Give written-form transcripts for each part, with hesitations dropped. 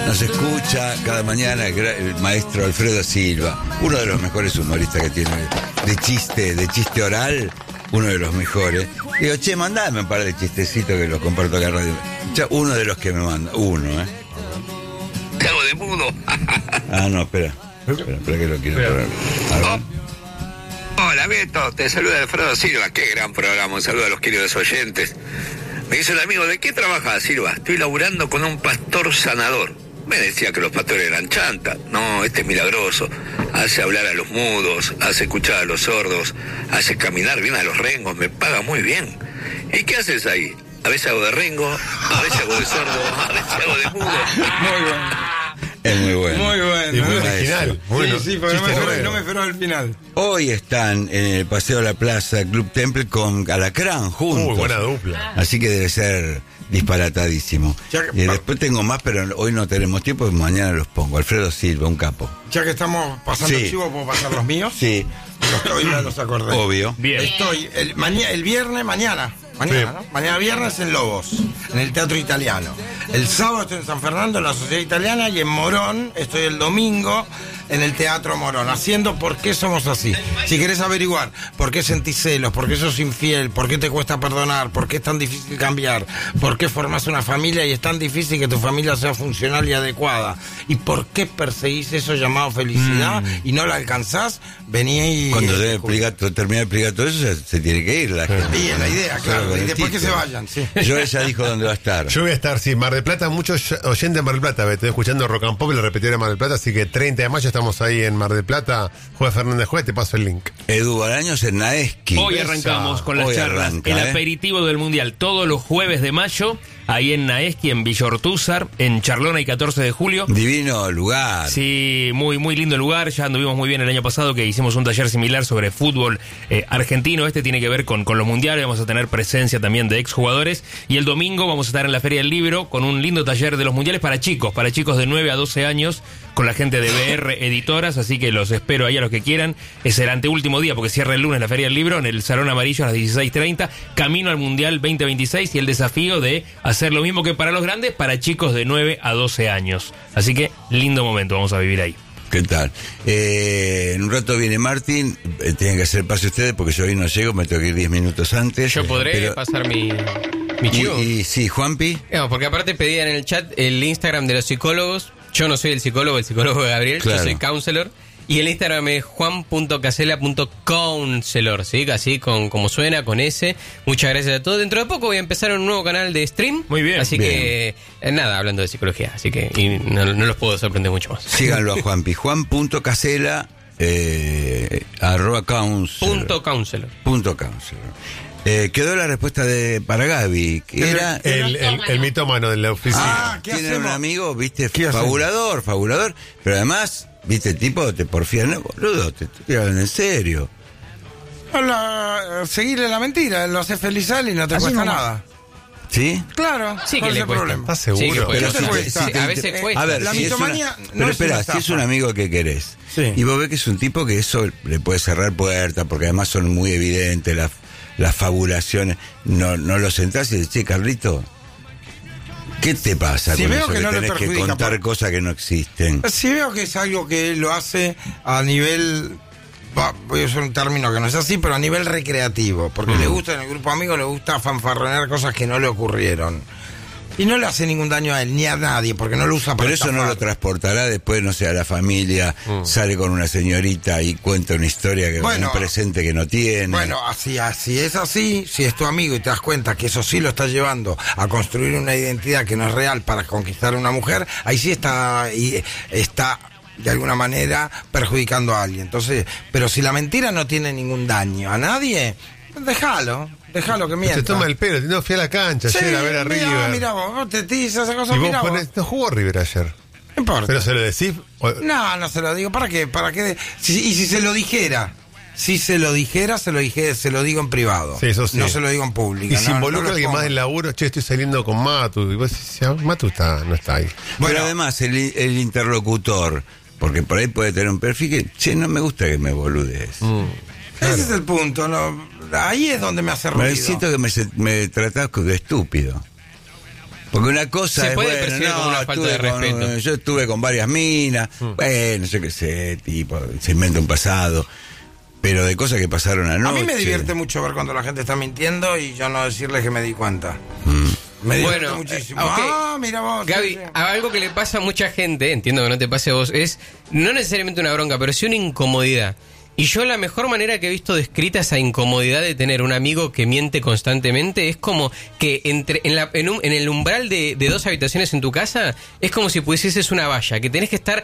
Nos escucha cada mañana el maestro Alfredo Silva, uno de los mejores humoristas que tiene de chiste oral, uno de los mejores. Digo, che, mandame un par de chistecitos que los comparto acá en radio. Ya, uno de los que me manda, Cago de mudo. No, espera que lo quiero probar. Hola Beto, te saluda Alfredo Silva, qué gran programa, un saludo a los queridos oyentes. Me dice el amigo, ¿de qué trabajas, Silva? Estoy laburando con un pastor sanador. Me decía que los pastores eran chanta. No, este es milagroso. Hace hablar a los mudos, hace escuchar a los sordos, hace caminar bien a los rengos, me paga muy bien. ¿Y qué haces ahí? A veces hago de rengo, a veces hago de sordo, a veces hago de mudo. Muy bueno. Es muy bueno. Muy bueno. Y muy original. Bueno, sí, porque no me esperó al final. Hoy están en el Paseo de la Plaza Club Temple con Alacrán juntos. Muy buena dupla. Así que debe ser disparatadísimo. Y después tengo más, pero hoy no tenemos tiempo, mañana los pongo. Alfredo Silva, un capo. Ya que estamos pasando el chivo, ¿puedo pasar los míos? Sí. Hoy me los acordé. Obvio. Bien. Estoy el viernes, mañana, ¿no? Mañana viernes en Lobos, en el Teatro Italiano. El sábado estoy en San Fernando, en la Sociedad Italiana, y en Morón estoy el domingo en el Teatro Morón, haciendo ¿Por qué somos así? Si querés averiguar por qué sentís celos, por qué sos infiel, por qué te cuesta perdonar, por qué es tan difícil cambiar, por qué formás una familia y es tan difícil que tu familia sea funcional y adecuada, y por qué perseguís eso llamado felicidad y no la alcanzás, vení y... Cuando termine de explicar todo eso, se tiene que ir la gente. Bien, la idea, claro, y después que se vayan, sí. Yo ya dijo dónde va a estar. Yo voy a estar, sí, Mar del Plata, muchos oyentes de Mar del Plata, estoy escuchando Rock and Pop, la repetidora de Mar del Plata, así que 30 de mayo estamos ahí en Mar del Plata, Juega Fernández Juez, te paso el link. Edu Bolaños en Naeski. Hoy arrancamos con las Hoy charlas, arranca, el aperitivo del Mundial, todos los jueves de mayo, ahí en Naeski, en Villa Ortúzar, en Charlona y 14 de julio. Divino lugar. Sí, muy, muy lindo lugar, ya anduvimos muy bien el año pasado que hicimos un taller similar sobre fútbol argentino, este tiene que ver con los mundiales, vamos a tener presencia también de exjugadores, y el domingo vamos a estar en la Feria del Libro con un lindo taller de los mundiales para chicos de 9 a 12 años, con la gente de BR Editoras, así que los espero ahí a los que quieran. Es el anteúltimo día porque cierra el lunes la Feria del Libro en el Salón Amarillo a las 16:30, camino al Mundial 2026 y el desafío de hacer lo mismo que para los grandes, para chicos de 9 a 12 años. Así que lindo momento vamos a vivir ahí. ¿Qué tal? En un rato viene Martín, tienen que hacer pase ustedes porque yo hoy no llego, me tengo que ir 10 minutos antes. Yo podré pasar mi chivo. Y sí, Juanpi. No, porque aparte pedían en el chat el Instagram de los psicólogos. Yo no soy el psicólogo de Gabriel, claro. Yo soy counselor. Y el Instagram es juan.casela.counselor, ¿sí? Así como suena, con S. Muchas gracias a todos. Dentro de poco voy a empezar un nuevo canal de stream. Muy bien. Así bien. que, nada, hablando de psicología. Así que y no los puedo sorprender mucho más. Síganlo a Juanpi. Juan.casela @counselor. Quedó la respuesta para Gaby, que era El mitómano de la oficina. ¿qué tiene hacemos? un amigo, viste, ¿Qué fabulador, pero además, viste, el tipo te porfía, no, boludo, te estoy hablando en serio. Seguirle la mentira, lo hace feliz a él y no te Así cuesta nomás. nada. ¿Sí? Claro, Sí, ¿cuál que es le el cuesta. problema? ¿Estás seguro? Sí, que puede. Pero Sí, te sí, cuesta. sí, a veces cuesta. A ver, La si mitomanía es no pero es espera, una si es estafa. un amigo que querés, Sí. y vos ves que es un tipo que eso le puede cerrar puertas, porque además son muy evidentes las fabulaciones, no lo sentás y decís, che, Carlito, ¿qué te pasa Si con veo eso que no le tenés que perjudica, contar cosas que no existen? Si veo que es algo que él lo hace a nivel, voy a usar un término que no es así, pero a nivel recreativo, porque le gusta, en el grupo de amigos le gusta fanfarronear cosas que no le ocurrieron. Y no le hace ningún daño a él ni a nadie, porque no lo usa para Pero eso no lo estafar. transportará después, no sé, a la familia, sale con una señorita y cuenta una historia que Bueno, un presente que no tiene. Bueno, así es así, si es tu amigo y te das cuenta que eso sí lo está llevando a construir una identidad que no es real para conquistar a una mujer, ahí sí está de alguna manera perjudicando a alguien. Entonces, pero si la mentira no tiene ningún daño a nadie, déjalo que mienta. Se toma el pelo, no fui a la cancha Sí, ayer a ver a River. mira vos te dices esa cosa, Y vos mira vos. no jugó River ayer. No importa. Pero se lo decís. No se lo digo. ¿Para qué? Y si se lo dijera. Si se lo dijera, se lo digo en privado. Sí, eso sí. No se lo digo en público. Y si involucra lo a alguien pongo. más del laburo, che, estoy saliendo con Matu. Y vos decís, Matu no está ahí. Pero además el interlocutor, porque por ahí puede tener un perfil que, che, no me gusta que me boludes. Ese es el punto, ¿no? Ahí es donde me hace ruido. Me siento que me tratás de estúpido. Porque una cosa Se es, puede bueno, percibir como una falta de respeto. yo estuve con varias minas, bueno, yo qué sé, tipo, se inventa un pasado, pero de cosas que pasaron anoche. A mí me divierte mucho ver cuando la gente está mintiendo y yo no decirles que me di cuenta. Me divierte muchísimo. Ok. Mira vos. Gaby, sí. algo que le pasa a mucha gente, entiendo que no te pase a vos, es no necesariamente una bronca, pero sí una incomodidad. Y yo la mejor manera que he visto descrita esa incomodidad de tener un amigo que miente constantemente es como que en el umbral de 2 habitaciones en tu casa es como si pusieses una valla, que tenés que estar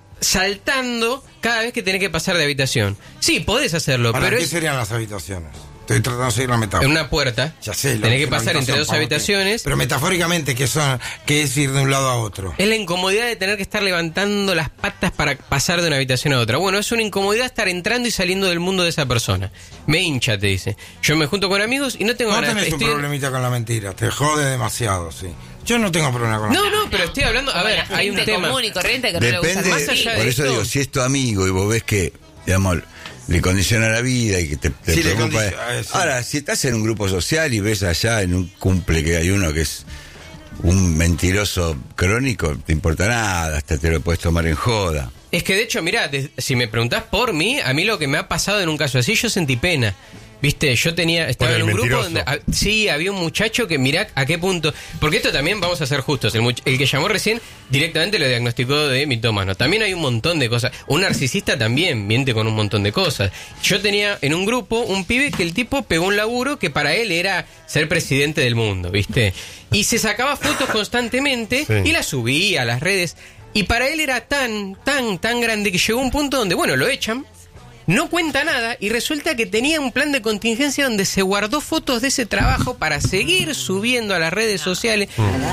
saltando cada vez que tenés que pasar de habitación. Sí, podés hacerlo, ¿Para pero qué serían las habitaciones? Estoy tratando de seguir la metáfora. en una puerta. Ya sé. Tenés que pasar entre 2 habitaciones. Pero metafóricamente, ¿qué es ir de un lado a otro? Es la incomodidad de tener que estar levantando las patas para pasar de una habitación a otra. Bueno, es una incomodidad estar entrando y saliendo del mundo de esa persona. Me hincha, te dice. Yo me junto con amigos y no tengo No ganas. tenés un problemita con la mentira, te jode demasiado, sí. Yo no tengo problema con la mentira. No, pero estoy hablando. A ver, hay un tema. común y corriente que no le gusta Depende, más allá de por eso esto. digo, si es tu amigo y vos ves que, digamos, le condiciona la vida y que te Sí, le preocupa. condiciona, sí. Ahora, si estás en un grupo social y ves allá en un cumple que hay uno que es un mentiroso crónico, te importa nada, hasta te lo puedes tomar en joda. Es que de hecho, mirá, si me preguntás por mí, a mí lo que me ha pasado en un caso así, yo sentí pena. Viste, yo estaba Por en el un grupo mentiroso. donde sí, había un muchacho que mirá a qué punto, porque esto también vamos a ser justos, el que llamó recién directamente lo diagnosticó de mitómano. También hay un montón de cosas. Un narcisista también miente con un montón de cosas. Yo tenía en un grupo un pibe que el tipo pegó un laburo que para él era ser presidente del mundo, ¿viste? Y se sacaba fotos constantemente Sí. y las subía a las redes. Y para él era tan grande que llegó un punto donde, bueno, lo echan. No cuenta nada y resulta que tenía un plan de contingencia donde se guardó fotos de ese trabajo para seguir subiendo a las redes sociales.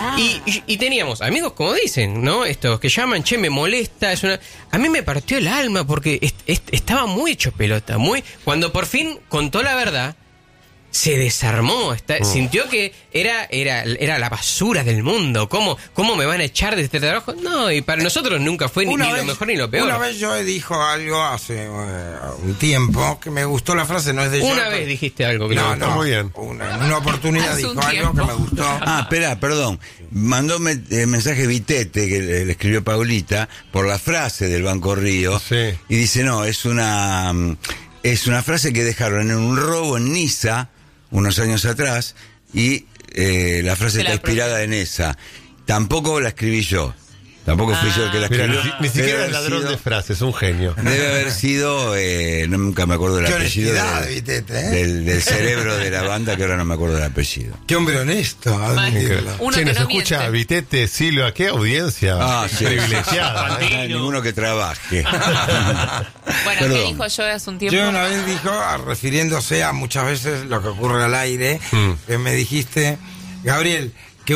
Y teníamos amigos, como dicen, ¿no? Estos que llaman, che, me molesta. A mí me partió el alma porque estaba muy hecho pelota. Cuando por fin contó la verdad, se desarmó. Sintió que era la basura del mundo. ¿Cómo me van a echar de este trabajo? No, y para nosotros nunca fue ni lo mejor ni lo peor. Una vez yo dijo algo hace un tiempo que me gustó la frase, no es de yo. Una vez dijiste algo que No, le no, gustó. muy bien. Una oportunidad Hace un dijo algo tiempo. que me gustó. Espera, perdón. Mandó mensaje Vitete, que le escribió Paulita, por la frase del Banco Río. Sí. Y dice, no, es una frase que dejaron en un robo en Niza, unos años atrás, y la frase Se la está inspirada en esa. Tampoco la escribí yo. Tampoco fui yo el que la Mira, escribió. ni siquiera Debe es haber ladrón sido- de frases, un genio. Debe haber sido, nunca me acuerdo del Qué apellido honestidad, Vitete, ¿eh? del cerebro de la banda, que ahora no me acuerdo del apellido. Qué hombre honesto, admitirlo. Uno Che, que nos no escucha miente. Vitete, Silva, qué audiencia Sí. privilegiada. No hay ninguno que trabaje. Bueno, Perdón. ¿qué dijo yo hace un tiempo? Yo una vez dijo, refiriéndose a muchas veces lo que ocurre al aire, que me dijiste, Gabriel, que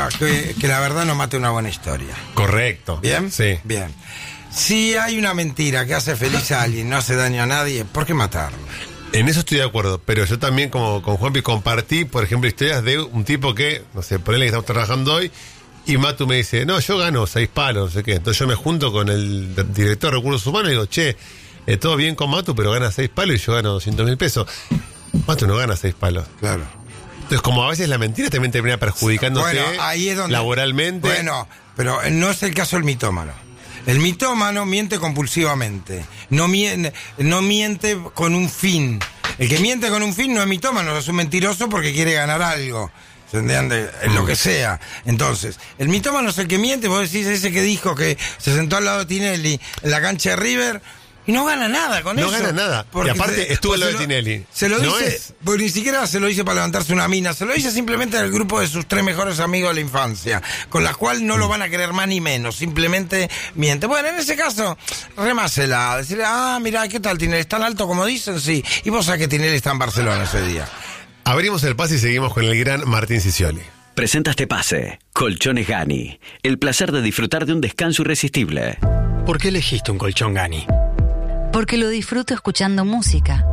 la verdad no mate una buena historia. Correcto. ¿Bien? Sí. Bien. Si hay una mentira que hace feliz a alguien, no hace daño a nadie, ¿por qué matarlo? En eso estoy de acuerdo, pero yo también como con Juanpi compartí, por ejemplo, historias de un tipo que, no sé, por él que estamos trabajando hoy, y Matu me dice, no, yo gano 6 palos, no sé qué. Entonces yo me junto con el director de recursos humanos y digo, che, todo bien con Matu, pero gana 6 palos y yo gano 200.000 pesos. Matu no gana 6 palos. Claro. Entonces, como a veces la mentira también termina perjudicándose Bueno, ahí es donde... laboralmente. Bueno, pero no es el caso del mitómano. El mitómano miente compulsivamente. No miente con un fin. El que miente con un fin no es mitómano, es un mentiroso porque quiere ganar algo. ¿Se entiende? Lo que sea. Entonces, el mitómano es el que miente. Vos decís ese que dijo que se sentó al lado de Tinelli en la cancha de River y no gana nada con No eso. gana nada. Porque Y aparte estuvo al lado de Tinelli. Se lo No dice, es. porque ni siquiera se lo dice para levantarse una mina, se lo dice simplemente al grupo de sus 3 mejores amigos de la infancia, con las cuales no lo van a querer más ni menos, simplemente miente. Bueno, en ese caso, remásela, decirle, mira, ¿qué tal Tinelli? ¿Es tan alto como dicen? Sí. Y vos sabés que Tinelli está en Barcelona ese día. Abrimos el pase y seguimos con el gran Martín Sicioli. Presenta este pase. Colchones Gani. El placer de disfrutar de un descanso irresistible. ¿Por qué elegiste un colchón Gani? Porque lo disfruto escuchando música.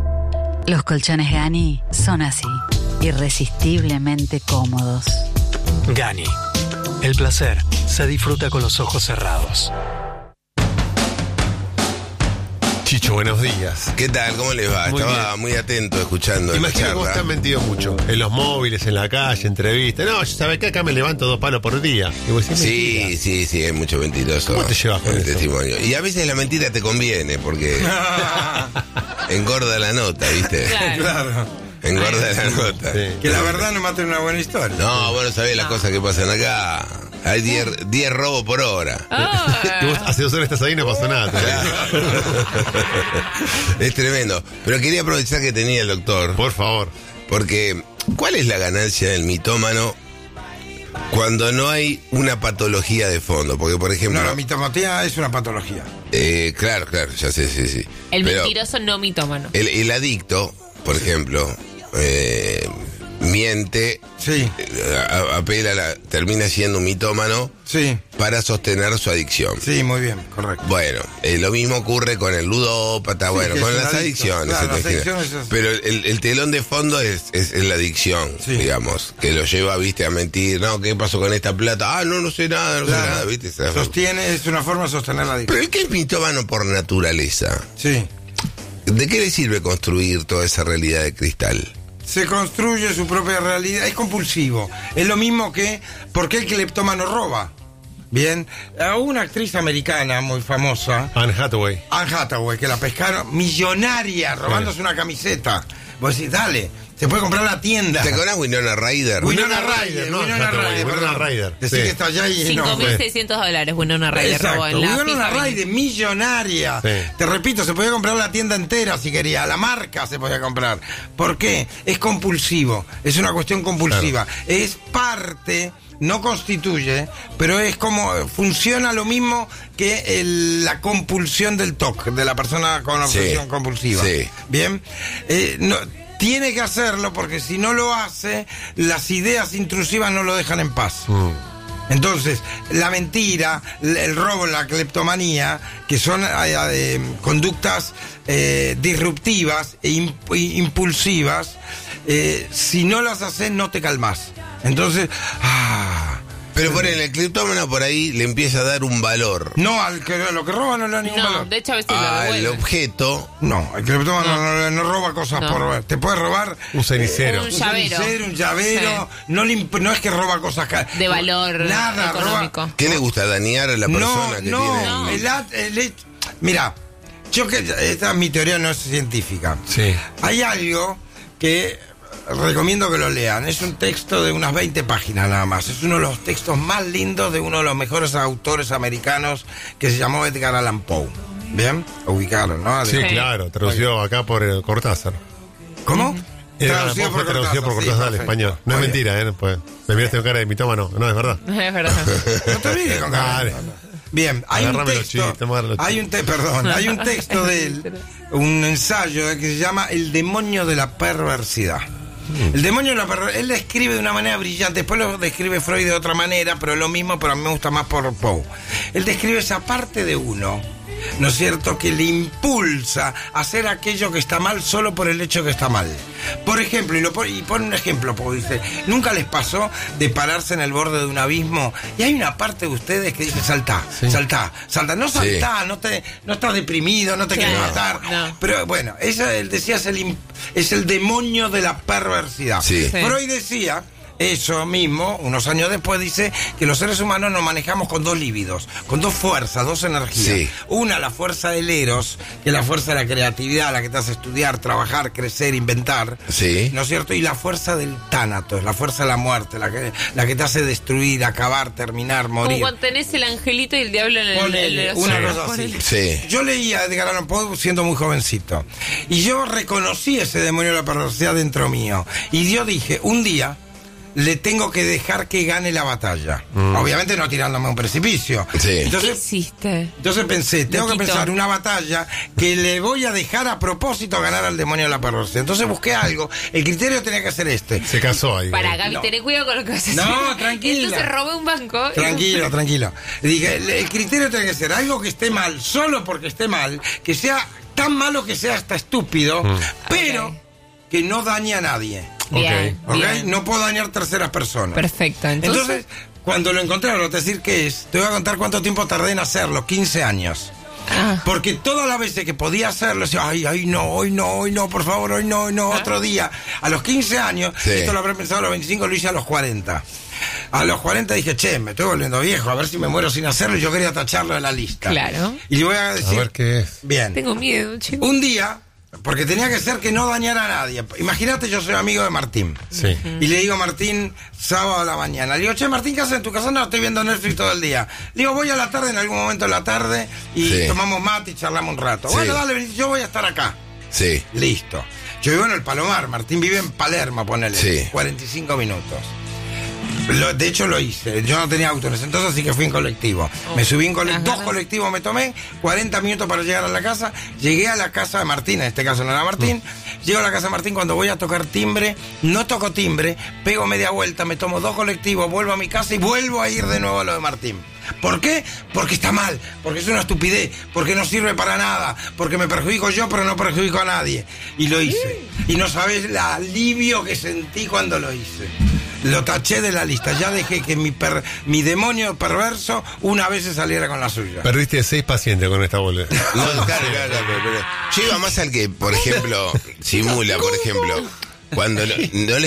Los colchones Gani son así, irresistiblemente cómodos. Gani. El placer se disfruta con los ojos cerrados. Chicho, buenos días. ¿Qué tal? ¿Cómo les va? Muy Estaba bien. muy atento escuchando Imagino la que vos te charla. has mentido mucho. En los móviles, en la calle, entrevistas. No, yo sabés que acá me levanto 2 palos por día. Y vos decís, Sí, hay mucho mentiroso. ¿Cómo te llevas con en el eso? testimonio. Y a veces la mentira te conviene porque engorda la nota, ¿viste? Claro. Engorda la nota. Sí. Que la verdad no mata una buena historia. No, vos no sabés las cosas que pasan acá. Hay 10 robos por hora. Y vos hace 2 horas estás ahí y no pasó nada. Es tremendo. Pero quería aprovechar que tenía el doctor. Por favor. Porque, ¿cuál es la ganancia del mitómano cuando no hay una patología de fondo? Porque, por ejemplo... No, la mitomatía es una patología. Claro, ya sé, sí. El Pero mentiroso no mitómano. el adicto, por ejemplo, miente, Sí, apela, termina siendo un mitómano sí, para sostener su adicción. sí, muy bien, correcto. Bueno, lo mismo ocurre con el ludópata, Sí, bueno, que con es un las adicto. adicciones. Claro, se te las genera. adicciones es- Pero el telón de fondo es la adicción, Sí. digamos, que lo lleva, viste, a mentir. No, ¿qué pasó con esta plata? Ah, no sé nada, no sé Claro. nada, viste. Sostiene, es una forma de sostener la adicción. Pero el que es mitómano por naturaleza, Sí. ¿de qué le sirve construir toda esa realidad de cristal? Se construye su propia realidad, es compulsivo. Es lo mismo que, ¿por qué el cleptómano roba? Bien, a una actriz americana muy famosa, Anne Hathaway. Anne Hathaway, que la pescaron millonaria, robándose una camiseta. Vos decís, dale, se puede comprar la tienda. ¿Te acordás Winona Ryder? Winona Ryder, no, Winona Hathaway, Ryder, Winona perdón. Ryder, Decís sí. que está allá y no. $5.600, Winona Ryder robó Exacto, en la Winona FIFA. Ryder, millonaria. Sí. Te repito, se podía comprar la tienda entera si quería, la marca se podía comprar. ¿Por qué? Es compulsivo, es una cuestión compulsiva. Es parte, no constituye, pero es como, funciona lo mismo que la compulsión del TOC, de la persona con obsesión Sí, compulsiva. sí. Bien, tiene que hacerlo porque si no lo hace, las ideas intrusivas no lo dejan en paz. Entonces, la mentira, el robo, la cleptomanía, que son conductas disruptivas e impulsivas, si no las haces no te calmas. Entonces, Pero por el cleptómano por ahí le empieza a dar un valor. no, lo que roba no le da ningún No, valor. de hecho a veces lo Al devuelven. objeto. No, el cleptómano no roba cosas No. por... Te puede robar... Un cenicero. Un llavero. Un llavero. No es que roba cosas... De valor Nada, económico. ¿Qué le gusta dañar a la persona que tiene? Mira, esta es mi teoría, no es científica. Sí. Hay algo que recomiendo que lo lean. Es un texto de unas 20 páginas nada más. Es uno de los textos más lindos de uno de los mejores autores americanos que se llamó Edgar Allan Poe. ¿Bien? Lo ubicaron, ¿no? Sí, Sí. claro, traducido acá por Cortázar. ¿Cómo? Traducido por Cortázar al sí, español. perfecto. No es Muy bien. mentira, ¿eh? Pues, me miraste con cara de mitómano. No, es verdad. Es verdad. No te olvides con cara. Dale. Bien, hay un Agárrame los texto, chistes, agárrame los hay un hay un texto de él, un ensayo que se llama El demonio de la perversidad. El demonio de la perversidad, él lo escribe de una manera brillante, después lo describe Freud de otra manera, pero es lo mismo, pero a mí me gusta más por Poe. Él describe esa parte de uno, ¿no es cierto?, que le impulsa a hacer aquello que está mal solo por el hecho que está mal. Por ejemplo, y pone un ejemplo, Poe dice, ¿nunca les pasó de pararse en el borde de un abismo y hay una parte de ustedes que dice, saltá, no saltá, no estás deprimido, no te quieres Claro, matar, no. pero bueno, eso él decía es el demonio de la perversidad. Sí. Sí. Freud decía eso mismo, unos años después, dice que los seres humanos nos manejamos con 2 líbidos, con 2 fuerzas, 2 energías. Sí. Una, la fuerza del eros, que es la fuerza de la creatividad, la que te hace estudiar, trabajar, crecer, inventar. Sí. ¿No es cierto? Y la fuerza del tánatos, la fuerza de la muerte, la que te hace destruir, acabar, terminar, Como morir. cuando tenés el angelito y el diablo en el... Ponele, una cosa así. Sí. Yo leía a Edgar Allan Poe siendo muy jovencito. Y yo reconocí ese demonio de la perversidad dentro mío. Y yo dije, un día le tengo que dejar que gane la batalla. Obviamente no tirándome a un precipicio. Sí. ¿Qué Entonces hiciste? pensé, tengo que Loquito. pensar una batalla que le voy a dejar a propósito ganar al demonio de la perversidad. Entonces busqué algo. El criterio tenía que ser este. Se casó ahí. Para, Gaby, No. tené cuidado con lo que vas a hacer. No, tranquila. Entonces robé un banco. Tranquilo. Dije, el criterio tiene que ser algo que esté mal, solo porque esté mal, que sea tan malo que sea hasta estúpido, pero Ok. que no dañe a nadie. Bien, ¿Ok? bien. No puedo dañar terceras personas. Perfecto. Entonces, cuando lo encontré, ahora te decir qué es, te voy a contar cuánto tiempo tardé en hacerlo, 15 años. Porque todas las veces que podía hacerlo, decía, ay, no, hoy no, por favor, hoy no, otro día. A los 15 años, esto lo habré pensado a los 25, lo hice a los 40. A los 40 dije, che, me estoy volviendo viejo, a ver si me muero sin hacerlo, y yo quería tacharlo de la lista. Claro. Y le voy a decir... A ver qué es. Bien. Tengo miedo, chicos. Un día, porque tenía que ser que no dañara a nadie. Imagínate, yo soy amigo de Martín. Sí. Y le digo a Martín, sábado a la mañana. Le digo, che, Martín, ¿qué haces en tu casa? No, estoy viendo Netflix todo el día. Le digo, voy a la tarde, en algún momento de la tarde, y tomamos mate y charlamos un rato. Bueno, dale, vení, yo voy a estar acá. Sí. Listo. Yo vivo en el Palomar, Martín vive en Palermo, ponele. 45 minutos. De hecho lo hice, yo no tenía auto en ese entonces, así que fui en colectivo. Me subí en dos colectivos, me tomé 40 minutos para llegar a la casa. Llegué a la casa de Martín, en este caso no era Martín. Llego a la casa de Martín, cuando voy a tocar timbre, no toco timbre, pego media vuelta, me tomo 2 colectivos, vuelvo a mi casa y vuelvo a ir de nuevo a lo de Martín. ¿Por qué? Porque está mal, porque es una estupidez, porque no sirve para nada, porque me perjudico yo pero no perjudico a nadie. Y lo hice. Y no sabes el alivio que sentí cuando lo hice. Lo taché de la lista, ya dejé que mi demonio perverso una vez se saliera con la suya. Perdiste 6 pacientes con esta bola. No, claro, pero yo iba más al que, por ejemplo, simula, por ejemplo, cuando no le